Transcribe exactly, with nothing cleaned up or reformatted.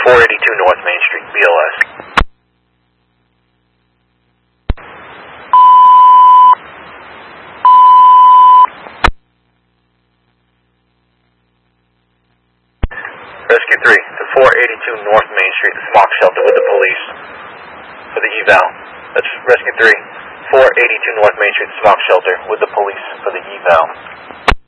four eighty-two North Main Street, B L S. Rescue three to four eighty-two North Main Street, the smock shelter with the police for the eval. That's Rescue three, four eighty-two North Main Street, smock shelter with the police for the eval.